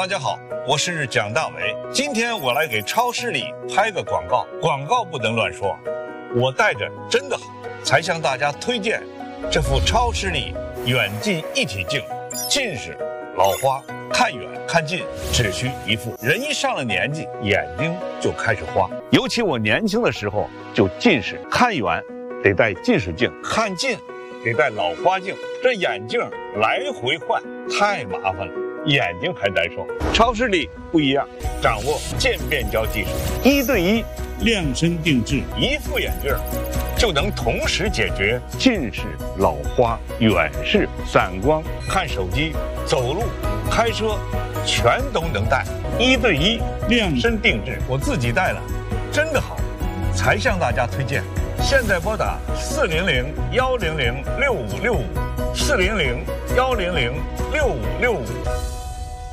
家好，我是蒋大为。今天我来给超视力拍个广告，广告不能乱说。我戴着真的好，才向大家推荐这副超视力远近一体镜。近视、老花，看远看近只需一副。人一上了年纪，眼睛就开始花。尤其我年轻的时候就近视，看远得戴近视镜，看近得戴老花镜，这眼镜来回换太麻烦了，眼睛还难受。超视力不一样，掌握渐变焦技术，1对1 量身定制， 一副眼镜就能同时解决近视、老花、远视、散光，看手机、走路、开车，全都能戴。1对1量身定制，我自己戴了，真的好，才向大家推荐。现在拨打400-100-6565，400-100-6565。